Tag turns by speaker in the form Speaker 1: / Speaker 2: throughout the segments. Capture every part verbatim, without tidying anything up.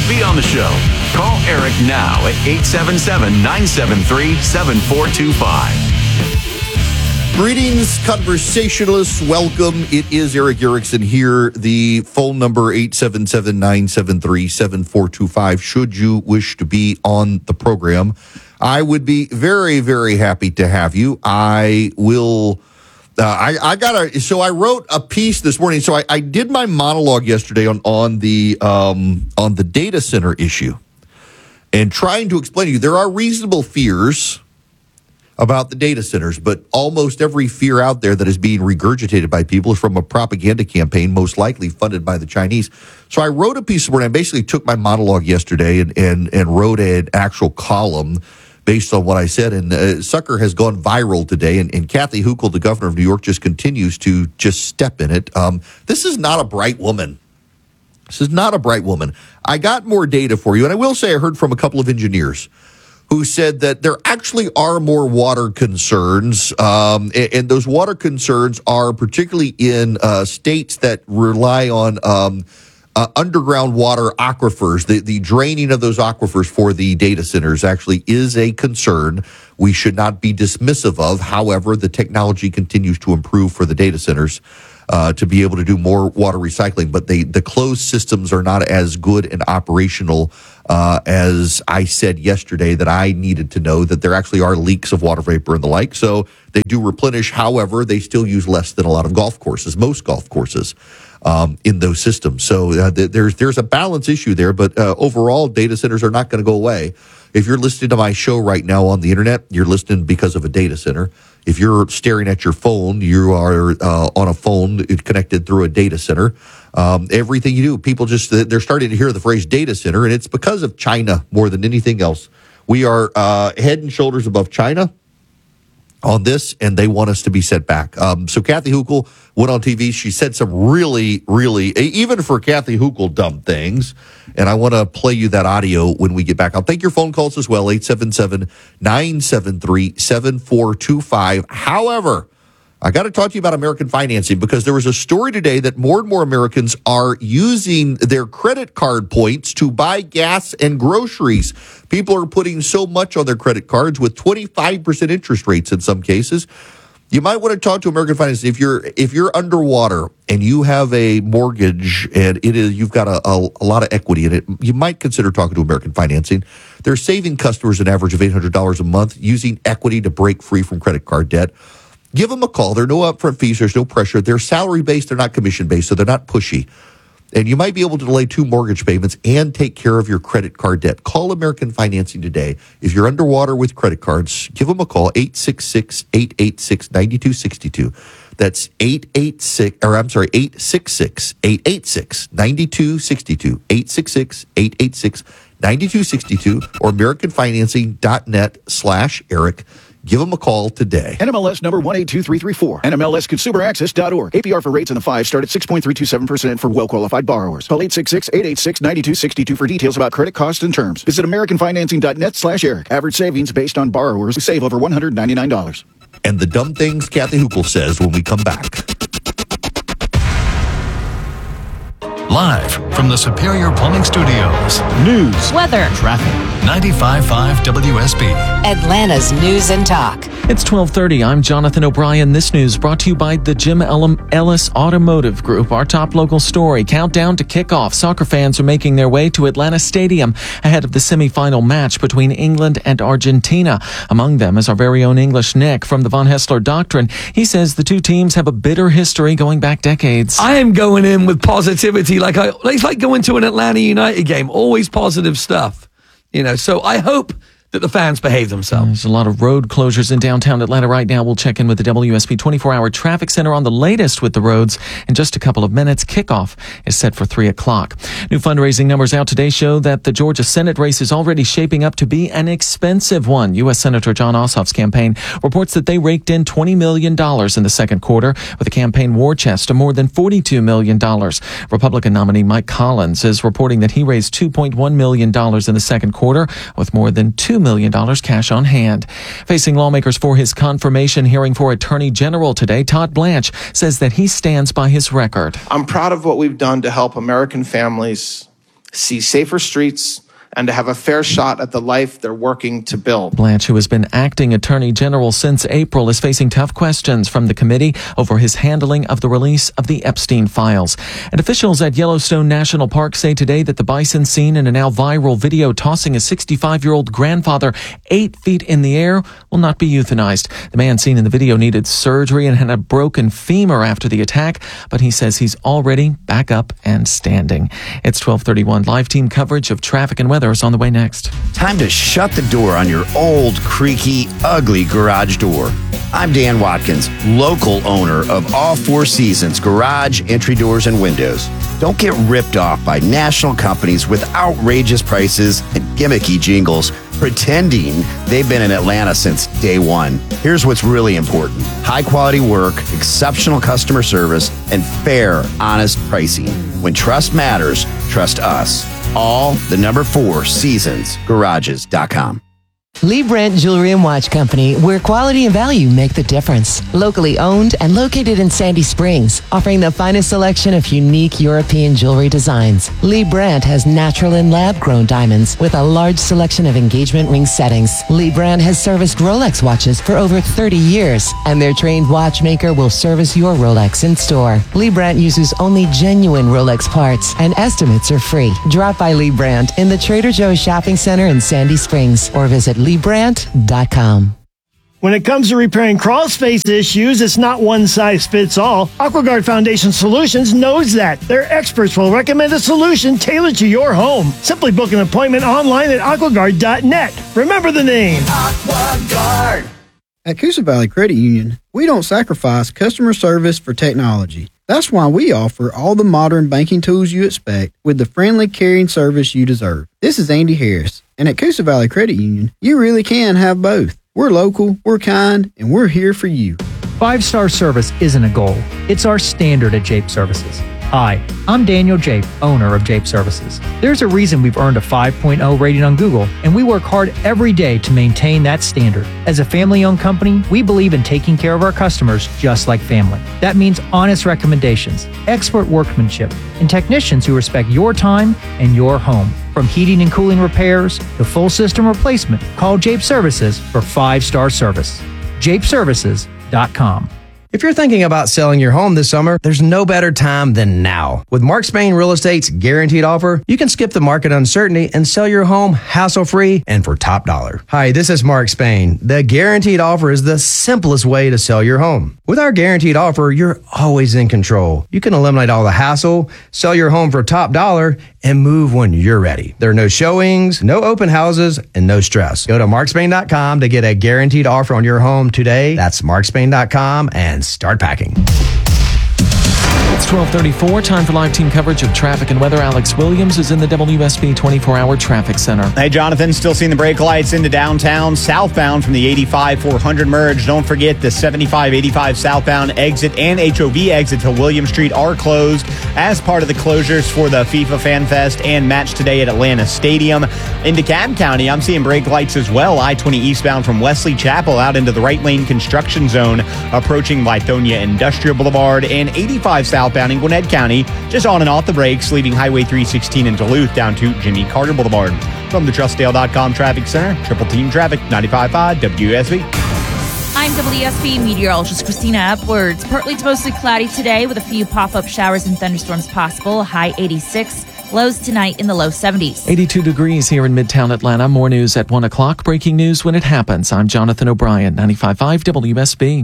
Speaker 1: Be on the show. Call Eric now at eight seven seven, nine seven three, seven four two five.
Speaker 2: Greetings, conversationalists. Welcome. It is Eric Erickson here. The phone number eight seven seven, nine seven three, seven four two five. Should you wish to be on the program, I would be very, very happy to have you. I will. Uh, I, I got a. So I wrote a piece this morning. So I, I did my monologue yesterday on on the um, on the data center issue, and trying to explain to you there are reasonable fears about the data centers, but almost every fear out there that is being regurgitated by people is from a propaganda campaign, most likely funded by the Chinese. So I wrote a piece where I basically took my monologue yesterday and and, and wrote an actual column based on what I said. And uh, Sucker has gone viral today, and, and Kathy Hochul, the governor of New York, just continues to just step in it. Um, this is not a bright woman. This is not a bright woman. I got more data for you, and I will say I heard from a couple of engineers who said that there actually are more water concerns, um, and, and those water concerns are particularly in uh, states that rely on um, uh, underground water aquifers. The, the draining of those aquifers for the data centers actually is a concern we should not be dismissive of. However, the technology continues to improve for the data centers uh, to be able to do more water recycling, but they, the closed systems are not as good and operational Uh, as I said yesterday that I needed to know, that there actually are leaks of water vapor and the like. So they do replenish. However, they still use less than a lot of golf courses, most golf courses um, in those systems. So uh, th- there's there's a balance issue there. But uh, overall, data centers are not going to go away. If you're listening to my show right now on the internet, you're listening because of a data center. If you're staring at your phone, you are uh, on a phone connected through a data center. Um, everything you do, people just, they're starting to hear the phrase data center, and it's because of China more than anything else. We are uh, head and shoulders above China on this, and they want us to be set back. Um, so Kathy Hochul went on T V. She said some really, really, even for Kathy Hochul, dumb things. And I want to play you that audio when we get back. I'll take your phone calls as well, eight seven seven, nine seven three, seven four two five. However, I got to talk to you about American financing, because there was a story today that more and more Americans are using their credit card points to buy gas and groceries. People are putting so much on their credit cards with twenty-five percent interest rates in some cases. You might want to talk to American Financing. If you're if you're underwater and you have a mortgage and it is you've got a, a, a lot of equity in it, you might consider talking to American Financing. They're saving customers an average of eight hundred dollars a month using equity to break free from credit card debt. Give them a call. There are no upfront fees. There's no pressure. They're salary-based. They're not commission-based, so they're not pushy. And you might be able to delay two mortgage payments and take care of your credit card debt. Call American Financing today. If you're underwater with credit cards, give them a call, eight six six, eight eight six, nine two six two. That's eight eight six, or I'm sorry, eight six six, eight eight six, nine two six two, eight six six, eight eight six, nine two six two, or americanfinancing.net slash Eric. Give them a call today.
Speaker 3: N M L S number one eight two three three four. N M L S consumer access dot org. A P R for rates in the five start at six point three two seven percent for well-qualified borrowers. Call eight six six, eight eight six, nine two six two for details about credit costs and terms. Visit americanfinancing.net slash Eric. Average savings based on borrowers who save over one hundred ninety-nine dollars.
Speaker 2: And the dumb things Kathy Hochul says when we come back.
Speaker 4: Live from the Superior Plumbing Studios. News,
Speaker 5: weather,
Speaker 4: traffic. ninety-five point five W S B.
Speaker 5: Atlanta's News and Talk.
Speaker 6: It's twelve thirty. I'm Jonathan O'Brien. This news brought to you by the Jim Ellis Automotive Group. Our top local story, countdown to kickoff. Soccer fans are making their way to Atlanta Stadium ahead of the semifinal match between England and Argentina. Among them is our very own English Nick from the Von Hessler Doctrine. He says the two teams have a bitter history going back decades.
Speaker 7: I am going in with positivity. Like I, it's like going to an Atlanta United game. Always positive stuff. You know, so I hope that the fans behave themselves.
Speaker 6: There's a lot of road closures in downtown Atlanta right now. We'll check in with the W S B twenty-four hour traffic center on the latest with the roads in just a couple of minutes. Kickoff is set for three o'clock. New fundraising numbers out today show that the Georgia Senate race is already shaping up to be an expensive one. U S Senator John Ossoff's campaign reports that they raked in twenty million dollars in the second quarter with a campaign war chest of more than forty-two million dollars. Republican nominee Mike Collins is reporting that he raised two point one million dollars in the second quarter with more than two million dollars cash on hand. Facing lawmakers for his confirmation hearing for Attorney General today, Todd Blanche says that he stands by his record.
Speaker 8: I'm proud of what we've done to help American families see safer streets, and to have a fair shot at the life they're working to build.
Speaker 6: Blanche, who has been acting attorney general since April, is facing tough questions from the committee over his handling of the release of the Epstein files. And officials at Yellowstone National Park say today that the bison seen in a now viral video tossing a sixty-five-year-old grandfather eight feet in the air will not be euthanized. The man seen in the video needed surgery and had a broken femur after the attack, but he says he's already back up and standing. It's twelve thirty-one. Live team coverage of traffic and weather is on the way next.
Speaker 9: Time to shut the door on your old, creaky, ugly garage door. I'm Dan Watkins, local owner of All Four Seasons Garage, Entry Doors, and Windows. Don't get ripped off by national companies with outrageous prices and gimmicky jingles pretending they've been in Atlanta since day one. Here's what's really important: high quality work, exceptional customer service, and fair, honest pricing. When trust matters, trust us. All the number four seasons garages dot com.
Speaker 5: Lee Brandt Jewelry and Watch Company, where quality and value make the difference. Locally owned and located in Sandy Springs, offering the finest selection of unique European jewelry designs. Lee Brandt has natural and lab-grown diamonds with a large selection of engagement ring settings. Lee Brandt has serviced Rolex watches for over thirty years, and their trained watchmaker will service your Rolex in store. Lee Brandt uses only genuine Rolex parts, and estimates are free. Drop by Lee Brandt in the Trader Joe's Shopping Center in Sandy Springs, or visit lee brandt dot com.
Speaker 10: When it comes to repairing crawl space issues, it's not one size fits all. AquaGuard Foundation Solutions knows that. Their experts will recommend a solution tailored to your home. Simply book an appointment online at aqua guard dot net. Remember the name. AquaGuard.
Speaker 11: At Coosa Valley Credit Union, we don't sacrifice customer service for technology. That's why we offer all the modern banking tools you expect with the friendly, caring service you deserve. This is Andy Harris, and at Coosa Valley Credit Union, you really can have both. We're local, we're kind, and we're here for you.
Speaker 12: Five-star service isn't a goal. It's our standard at Jape Services. Hi, I'm Daniel Jape, owner of Jape Services. There's a reason we've earned a five point oh rating on Google, and we work hard every day to maintain that standard. As a family-owned company, we believe in taking care of our customers just like family. That means honest recommendations, expert workmanship, and technicians who respect your time and your home. From heating and cooling repairs to full system replacement, call Jape Services for five-star service. jape services dot com.
Speaker 13: If you're thinking about selling your home this summer, there's no better time than now. With Mark Spain Real Estate's guaranteed offer, you can skip the market uncertainty and sell your home hassle-free and for top dollar. Hi, this is Mark Spain. The guaranteed offer is the simplest way to sell your home. With our guaranteed offer, you're always in control. You can eliminate all the hassle, sell your home for top dollar, and move when you're ready. There are no showings, no open houses, and no stress. Go to mark spain dot com to get a guaranteed offer on your home today. That's mark spain dot com and start packing.
Speaker 6: It's twelve thirty-four. Time for live team coverage of traffic and weather. Alex Williams is in the W S B twenty-four hour traffic center.
Speaker 14: Hey, Jonathan, still seeing the brake lights into downtown, southbound from the eighty-five four hundred merge. Don't forget the seventy-five eighty-five southbound exit and H O V exit to William Street are closed as part of the closures for the FIFA Fan Fest and match today at Atlanta Stadium. In DeKalb County, I'm seeing brake lights as well. I twenty eastbound from Wesley Chapel out into the right lane construction zone, approaching Lithonia Industrial Boulevard, and eighty-five southbound in Gwinnett County, just on and off the brakes, leaving Highway three sixteen in Duluth down to Jimmy Carter Boulevard. From the trust dale dot com Traffic Center, Triple Team Traffic, ninety-five point five W S B.
Speaker 15: I'm W S B meteorologist Christina Upwards. Partly to mostly cloudy today with a few pop-up showers and thunderstorms possible. High eighty-six. Lows tonight in the low seventies.
Speaker 6: eighty-two degrees here in Midtown Atlanta. More news at one o'clock. Breaking news when it happens. I'm Jonathan O'Brien, ninety-five point five W S B.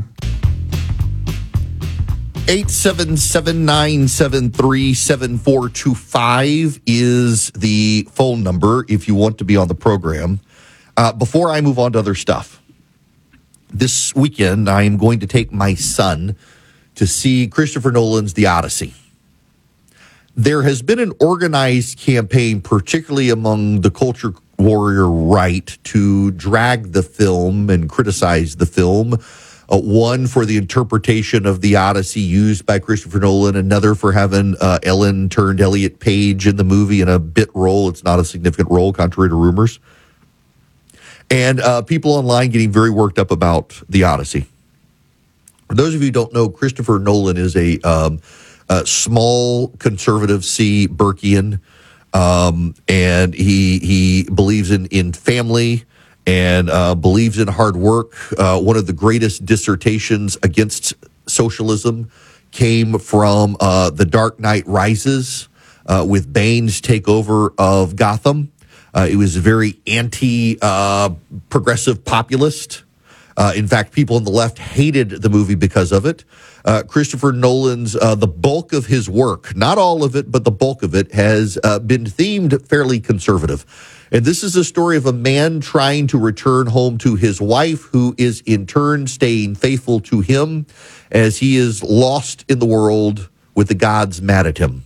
Speaker 2: eight seven seven, nine seven three, seven four two five is the phone number if you want to be on the program. Uh, before I move on to other stuff, this weekend I am going to take my son to see Christopher Nolan's The Odyssey. There has been an organized campaign, particularly among the culture warrior right, to drag the film and criticize the film. Uh, one for the interpretation of the Odyssey used by Christopher Nolan, another for having uh, Ellen turned Elliot Page in the movie in a bit role. It's not a significant role, contrary to rumors. And uh, people online getting very worked up about the Odyssey. For those of you who don't know, Christopher Nolan is a, um, a small conservative C Burkean. Um, and he he believes in, in family and uh, believes in hard work. Uh, one of the greatest dissertations against socialism came from uh, The Dark Knight Rises uh, with Bane's takeover of Gotham. Uh, it was very anti-progressive uh, populist. Uh, in fact, people on the left hated the movie because of it. Uh, Christopher Nolan's, uh, the bulk of his work, not all of it, but the bulk of it, has uh, been themed fairly conservative. And this is a story of a man trying to return home to his wife, who is in turn staying faithful to him as he is lost in the world with the gods mad at him.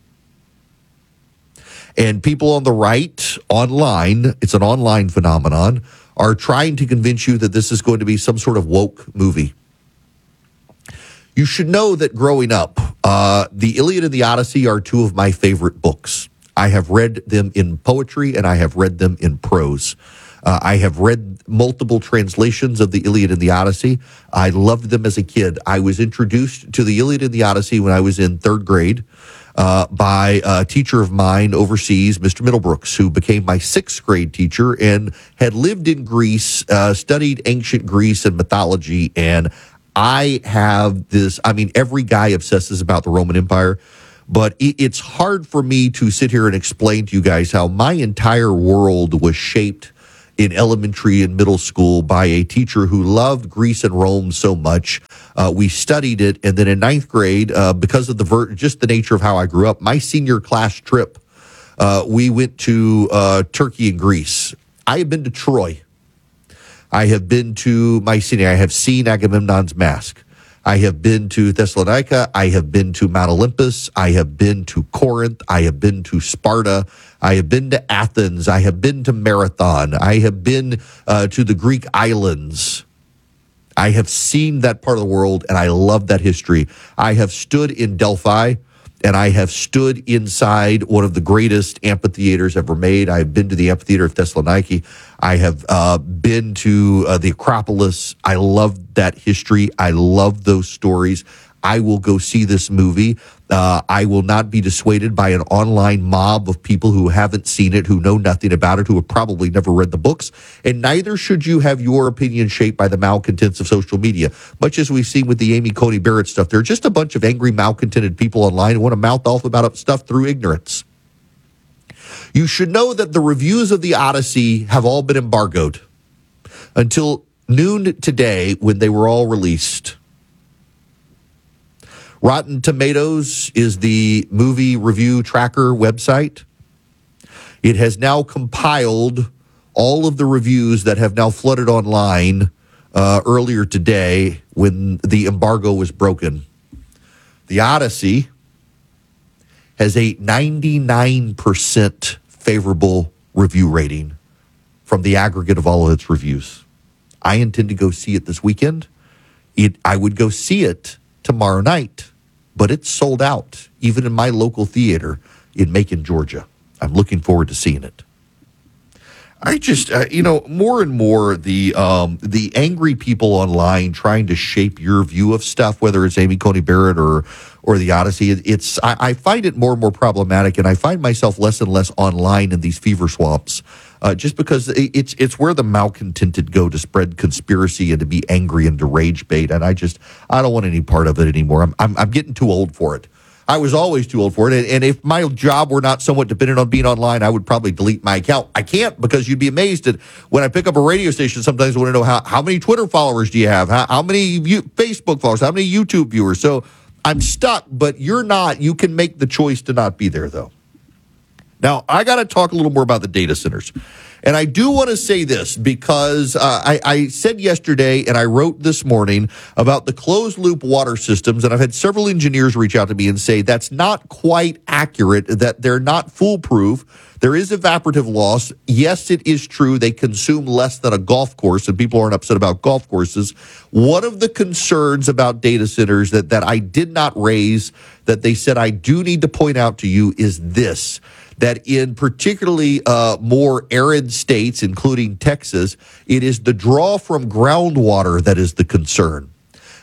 Speaker 2: And people on the right, online, it's an online phenomenon, are trying to convince you that this is going to be some sort of woke movie. You should know that growing up, uh, the Iliad and the Odyssey are two of my favorite books. I have read them in poetry and I have read them in prose. Uh, I have read multiple translations of the Iliad and the Odyssey. I loved them as a kid. I was introduced to the Iliad and the Odyssey when I was in third grade uh, by a teacher of mine overseas, Mister Middlebrooks, who became my sixth grade teacher and had lived in Greece, uh, studied ancient Greece and mythology. And I have this, I mean, every guy obsesses about the Roman Empire. But it's hard for me to sit here and explain to you guys how my entire world was shaped in elementary and middle school by a teacher who loved Greece and Rome so much. Uh, we studied it. And then in ninth grade, uh, because of the ver- just the nature of how I grew up, my senior class trip, uh, we went to uh, Turkey and Greece. I have been to Troy. I have been to Mycenae. I have seen Agamemnon's Mask. I have been to Thessalonica. I have been to Mount Olympus. I have been to Corinth. I have been to Sparta. I have been to Athens. I have been to Marathon. I have been uh, to the Greek islands. I have seen that part of the world, and I love that history. I have stood in Delphi, and I have stood inside one of the greatest amphitheaters ever made. I have been to the amphitheater of Thessaloniki. I have uh, been to uh, the Acropolis. I love that history. I love those stories. I will go see this movie. Uh, I will not be dissuaded by an online mob of people who haven't seen it, who know nothing about it, who have probably never read the books. And neither should you have your opinion shaped by the malcontents of social media. Much as we've seen with the Amy Coney Barrett stuff, they're just a bunch of angry, malcontented people online who want to mouth off about stuff through ignorance. You should know that the reviews of the Odyssey have all been embargoed until noon today when they were all released. Rotten Tomatoes is the movie review tracker website. It has now compiled all of the reviews that have now flooded online uh, earlier today when the embargo was broken. The Odyssey has a ninety-nine percent favorable review rating from the aggregate of all of its reviews. I intend to go see it this weekend. It, I would go see it tomorrow night, but it's sold out, even in my local theater in Macon, Georgia. I'm looking forward to seeing it. I just, uh, you know, more and more the um, the angry people online trying to shape your view of stuff, whether it's Amy Coney Barrett or or the Odyssey, it's I, I find it more and more problematic, and I find myself less and less online in these fever swamps, uh, just because it's it's where the malcontented go to spread conspiracy and to be angry and to rage bait, and I just I don't want any part of it anymore. I'm I'm, I'm getting too old for it. I was always too old for it. And if my job were not somewhat dependent on being online, I would probably delete my account. I can't, because you'd be amazed at when I pick up a radio station, sometimes I want to know how, how many Twitter followers do you have? How, how many you, Facebook followers? How many YouTube viewers? So I'm stuck, but you're not. You can make the choice to not be there, though. Now, I got to talk a little more about the data centers. And I do want to say this because uh, I, I said yesterday and I wrote this morning about the closed loop water systems, and I've had several engineers reach out to me and say that's not quite accurate, that they're not foolproof. There is evaporative loss. Yes, it is true. They consume less than a golf course, and people aren't upset about golf courses. One of the concerns about data centers that, that I did not raise, that they said I do need to point out to you, is this. That in particularly uh, more arid states, including Texas, it is the draw from groundwater that is the concern.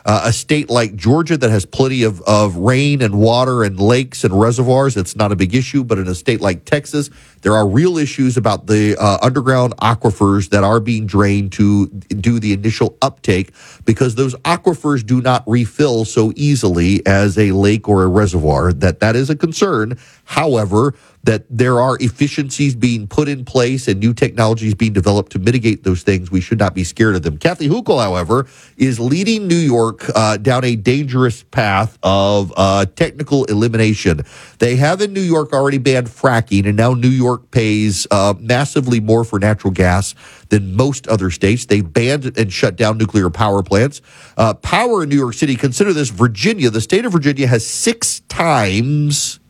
Speaker 2: Uh, a state like Georgia that has plenty of, of rain and water and lakes and reservoirs, it's not a big issue. But in a state like Texas, there are real issues about the uh, underground aquifers that are being drained to do the initial uptake, because those aquifers do not refill so easily as a lake or a reservoir. That that is a concern. However, that there are efficiencies being put in place and new technologies being developed to mitigate those things. We should not be scared of them. Kathy Hochul, however, is leading New York uh, down a dangerous path of uh, technical elimination. They have in New York already banned fracking, and now New York pays uh, massively more for natural gas than most other states. They banned and shut down nuclear power plants. Uh, power in New York City, consider this, Virginia, the state of Virginia has six times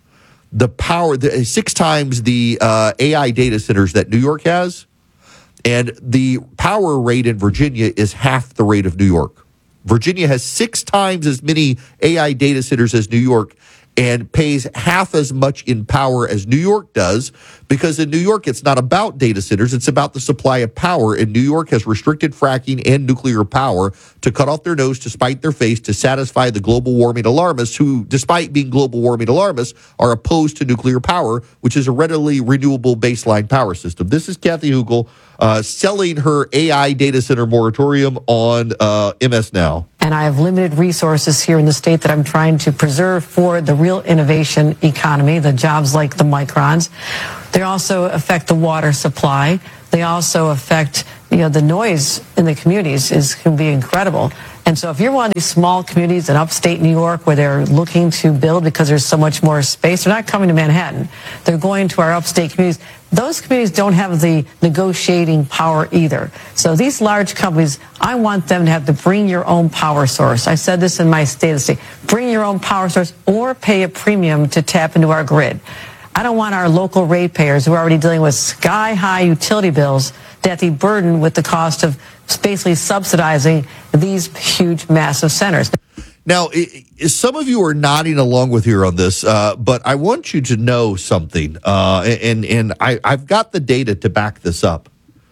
Speaker 2: the power, the, six times the uh, A I data centers that New York has, and the power rate in Virginia is half the rate of New York. Virginia has six times as many A I data centers as New York and pays half as much in power as New York does, because in New York, it's not about data centers. It's about the supply of power. And New York has restricted fracking and nuclear power to cut off their nose, to spite their face, to satisfy the global warming alarmists who, despite being global warming alarmists, are opposed to nuclear power, which is a readily renewable baseline power system. This is Kathy Hochul uh, selling her A I data center moratorium on uh, M S Now.
Speaker 16: And I have limited resources here in the state that I'm trying to preserve for the real innovation economy, the jobs like the Microns. They also affect the water supply. They also affect, you know, the noise in the communities is can be incredible. And so if you're one of these small communities in upstate New York where they're looking to build because there's so much more space, they're not coming to Manhattan. They're going to our upstate communities. Those communities don't have the negotiating power either. So these large companies, I want them to have to bring your own power source. I said this in my state of the state. Bring your own power source or pay a premium to tap into our grid. I don't want our local ratepayers who are already dealing with sky-high utility bills to have to be burdened with the cost of basically subsidizing these huge, massive centers.
Speaker 2: Now, it, some of you are nodding along with here on this, uh, but I want you to know something, uh, and, and I, I've got the data to back this up.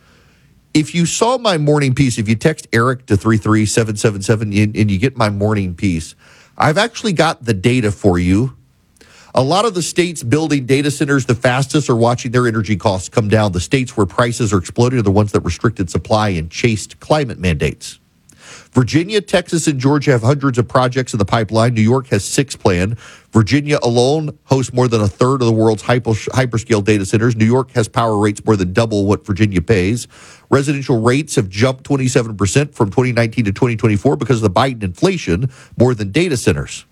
Speaker 2: If you saw my morning piece, if you text Eric to three three seven seven seven and, and you get my morning piece, I've actually got the data for you. A lot of the states building data centers the fastest are watching their energy costs come down. The states where prices are exploding are the ones that restricted supply and chased climate mandates. Virginia, Texas, and Georgia have hundreds of projects in the pipeline. New York has six planned. Virginia alone hosts more than a third of the world's hyper, hyperscale data centers. New York has power rates more than double what Virginia pays. Residential rates have jumped twenty-seven percent from twenty nineteen to twenty twenty-four because of the Biden inflation more than data centers.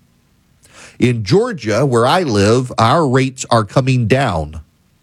Speaker 2: In Georgia, where I live, our rates are coming down.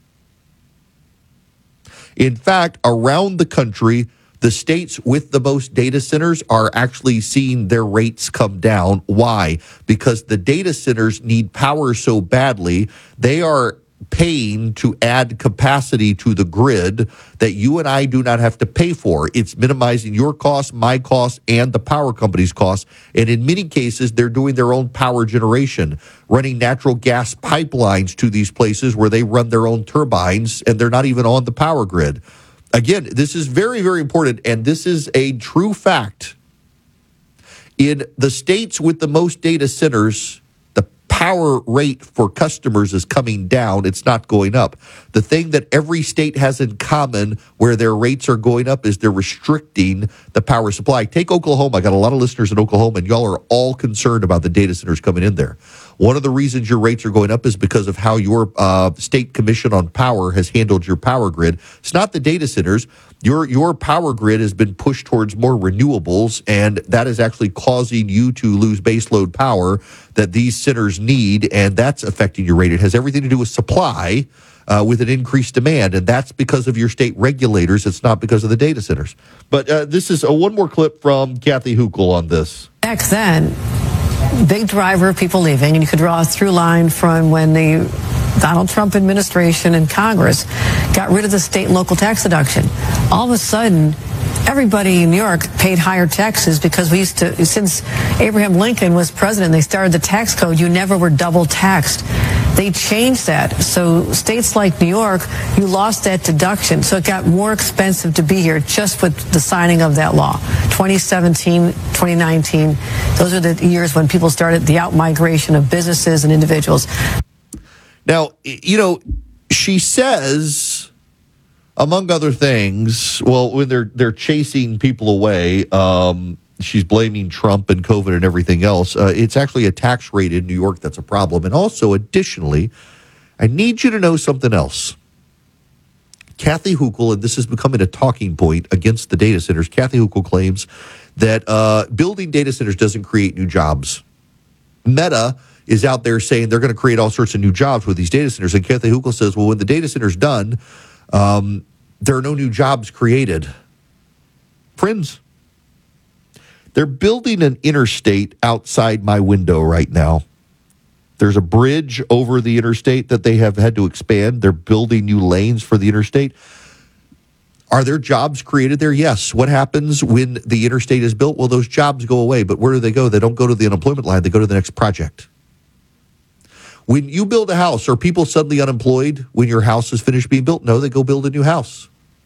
Speaker 2: In fact, around the country, the states with the most data centers are actually seeing their rates come down. Why? Because the data centers need power so badly, they are paying to add capacity to the grid that you and I do not have to pay for. It's minimizing your costs, my costs, and the power company's costs. And in many cases, they're doing their own power generation, running natural gas pipelines to these places where they run their own turbines, and they're not even on the power grid. Again, this is very, very important, and this is a true fact. In the states with the most data centers, the power rate for customers is coming down. It's not going up. The thing that every state has in common where their rates are going up is they're restricting the power supply. Take Oklahoma. I got a lot of listeners in Oklahoma, and y'all are all concerned about the data centers coming in there. One of the reasons your rates are going up is because of how your uh, state commission on power has handled your power grid. It's not the data centers. Your your power grid has been pushed towards more renewables, and that is actually causing you to lose baseload power that these centers need, and that's affecting your rate. It has everything to do with supply uh, with an increased demand, and that's because of your state regulators. It's not because of the data centers. But uh, this is a, one more clip from Kathy Hochul on this.
Speaker 16: Back then, big driver of people leaving, and you could draw a through line from when the Donald Trump administration and Congress got rid of the state and local tax deduction. All of a sudden, everybody in New York paid higher taxes because we used to, since Abraham Lincoln was president, they started the tax code, you never were double taxed. they changed that. So states like New York, you lost that deduction. So it got more expensive to be here just with the signing of that law. twenty seventeen, twenty nineteen, those are the years when people started the out-migration of businesses and individuals.
Speaker 2: Now, you know, she says, among other things, well, when they're they're chasing people away, um, she's blaming Trump and COVID and everything else. Uh, it's actually a tax rate in New York that's a problem. And also, additionally, I need you to know something else. Kathy Hochul, and this is becoming a talking point against the data centers, Kathy Hochul claims that uh, building data centers doesn't create new jobs. Meta is out there saying they're going to create all sorts of new jobs with these data centers. And Kathy Hochul says, well, when the data center's done, um, there are no new jobs created. Friends, they're building an interstate outside my window right now. There's a bridge over the interstate that they have had to expand. They're building new lanes for the interstate. Are there jobs created there? Yes. What happens when the interstate is built? Well, those jobs go away. But where do they go? They don't go to the unemployment line. They go to the next project. When you build a house, are people suddenly unemployed when your house is finished being built? No, they go build a new house.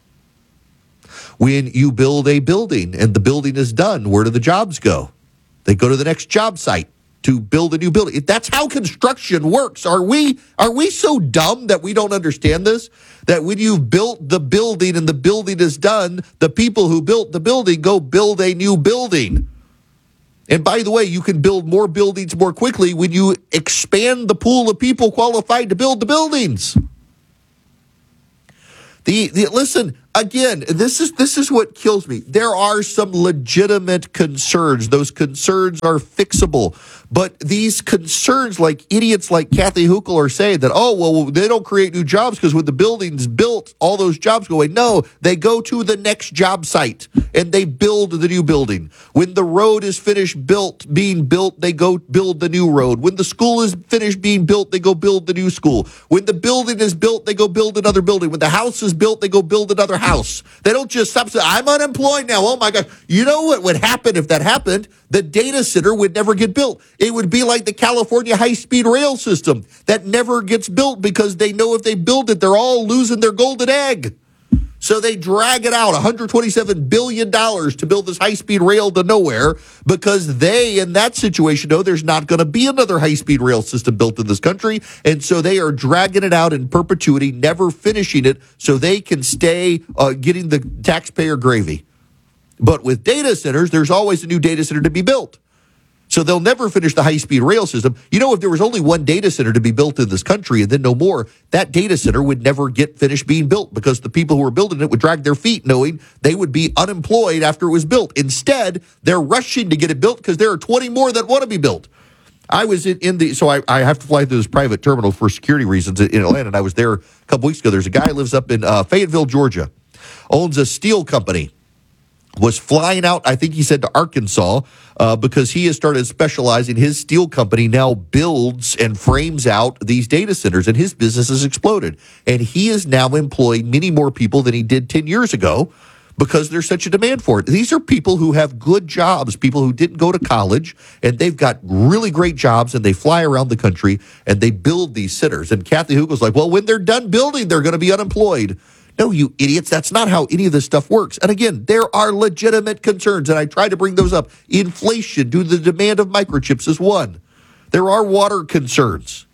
Speaker 2: When you build a building and the building is done, where do the jobs go? They go to the next job site to build a new building. That's how construction works. Are we are we so dumb that we don't understand this? That when you've built the building and the building is done, the people who built the building go build a new building. And by the way, you can build more buildings more quickly when you expand the pool of people qualified to build the buildings. The, the listen, again, this is this is what kills me. There are some legitimate concerns. Those concerns are fixable. But these concerns, like idiots like Kathy Hochul are saying that, oh, well, they don't create new jobs because when the building's built, all those jobs go away. No, they go to the next job site and they build the new building. When the road is finished built, being built, they go build the new road. When the school is finished being built, they go build the new school. When the building is built, they go build another building. When the house is built, they go build another house. They don't just stop saying, I'm unemployed now. Oh, my God. You know what would happen if that happened? The data center would never get built. It would be like the California high-speed rail system that never gets built because they know if they build it, they're all losing their golden egg. So they drag it out, one hundred twenty-seven billion dollars to build this high-speed rail to nowhere because they, in that situation, know there's not going to be another high-speed rail system built in this country. And so they are dragging it out in perpetuity, never finishing it so they can stay uh, getting the taxpayer gravy. But with data centers, there's always a new data center to be built. So they'll never finish the high-speed rail system. You know, if there was only one data center to be built in this country and then no more, that data center would never get finished being built because the people who were building it would drag their feet knowing they would be unemployed after it was built. Instead, they're rushing to get it built because there are twenty more that want to be built. I was in, in the, so I, I have to fly through this private terminal for security reasons in Atlanta, and I was there a couple weeks ago. There's a guy who lives up in uh, Fayetteville, Georgia, owns a steel company. Was flying out, I think he said, to Arkansas uh, because he has started specializing. His steel company now builds and frames out these data centers, and his business has exploded. And he is now employing many more people than he did ten years ago because there's such a demand for it. These are people who have good jobs, people who didn't go to college, and they've got really great jobs, and they fly around the country, and they build these centers. And Kathy Hochul's like, well, when they're done building, they're going to be unemployed. No, you idiots, that's not how any of this stuff works. And again, there are legitimate concerns, and I try to bring those up. Inflation due to the demand of microchips is one. There are water concerns.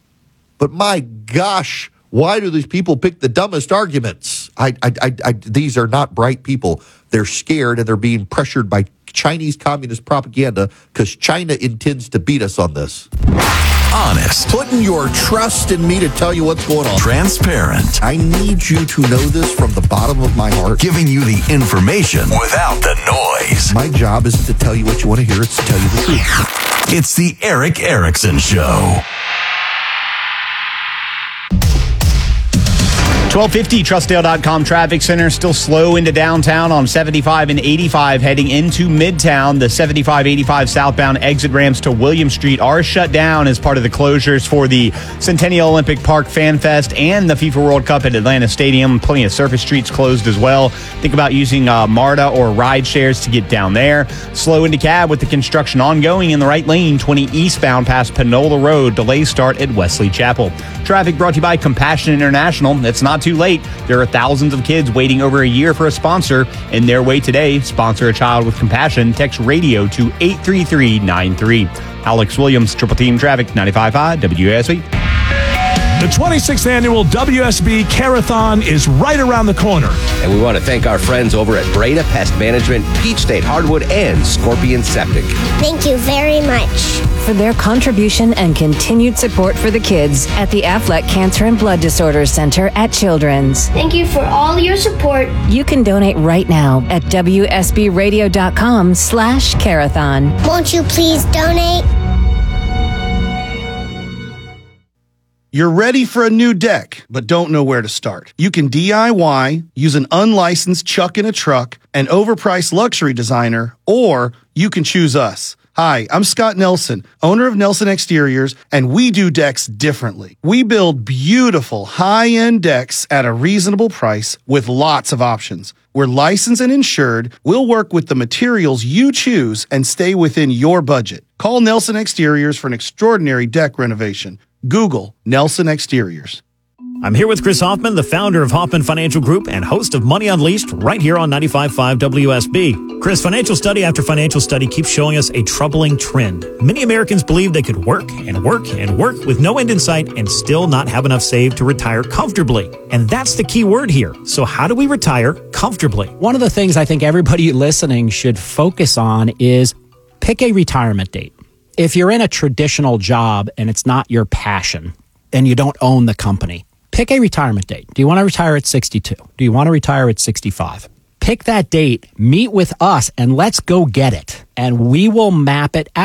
Speaker 2: But my gosh, why do these people pick the dumbest arguments? I, I, I, I, these are not bright people. They're scared, and they're being pressured by Chinese communist propaganda because China intends to beat us on this.
Speaker 1: Honest.
Speaker 2: Putting your trust in me to tell you what's going on.
Speaker 1: Transparent.
Speaker 2: I need you to know this from the bottom of my heart.
Speaker 1: Giving you the information without the noise.
Speaker 2: My job isn't to tell you what you want to hear, it's to tell you the truth.
Speaker 1: It's the Erick Erickson Show.
Speaker 14: twelve fifty Trustdale dot com Traffic Center still slow into downtown on seventy-five and eighty-five heading into Midtown. The seventy-five eighty-five southbound exit ramps to William Street are shut down as part of the closures for the Centennial Olympic Park Fan Fest and the FIFA World Cup at Atlanta Stadium. Plenty of surface streets closed as well. Think about using uh, MARTA or ride shares to get down there. Slow into cab with the construction ongoing in the right lane, twenty eastbound past Panola Road. Delays start at Wesley Chapel. Traffic brought to you by Compassion International. It's not too late. There are thousands of kids waiting over a year for a sponsor. In their way today, sponsor a child with compassion. Text radio to eight three three nine three. Alex Williams, Triple Team Traffic, ninety-five point five W S B.
Speaker 17: The twenty-sixth annual W S B Carathon is right around the corner.
Speaker 18: And we want to thank our friends over at Breda Pest Management, Peach State Hardwood, and Scorpion Septic.
Speaker 19: Thank you very much
Speaker 20: for their contribution and continued support for the kids at the Aflac Cancer and Blood Disorders Center at Children's.
Speaker 19: Thank you for all your support.
Speaker 20: You can donate right now at W S B radio dot com slash Carathon.
Speaker 19: Won't you please donate?
Speaker 21: You're ready for a new deck, but don't know where to start. You can D I Y, use an unlicensed chuck in a truck, an overpriced luxury designer, or you can choose us. Hi, I'm Scott Nelson, owner of Nelson Exteriors, and we do decks differently. We build beautiful, high-end decks at a reasonable price with lots of options. We're licensed and insured. We'll work with the materials you choose and stay within your budget. Call Nelson Exteriors for an extraordinary deck renovation. Google Nelson Exteriors.
Speaker 22: I'm here with Chris Hoffman, the founder of Hoffman Financial Group and host of Money Unleashed right here on ninety-five point five W S B. Chris, financial study after financial study keeps showing us a troubling trend. Many Americans believe they could work and work and work with no end in sight and still not have enough saved to retire comfortably. And that's the key word here. So how do we retire comfortably?
Speaker 23: One of the things I think everybody listening should focus on is pick a retirement date. If you're in a traditional job and it's not your passion and you don't own the company, pick a retirement date. Do you want to retire at sixty-two? Do you want to retire at sixty-five? Pick that date, meet with us, and let's go get it. And we will map it out.